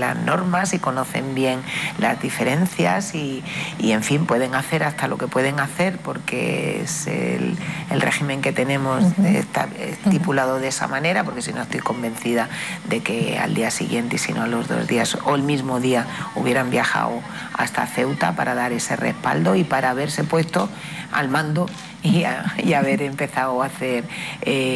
las normas y conocen bien las diferencias y en fin, pueden hacer hasta lo que pueden hacer porque es el régimen que tenemos está estipulado de esa manera, porque si no estoy convencida de que al día siguiente y si no a los 2 días o el mismo día hubieran viajado hasta Ceuta para dar ese respaldo y para haberse puesto al mando y haber empezado a hacer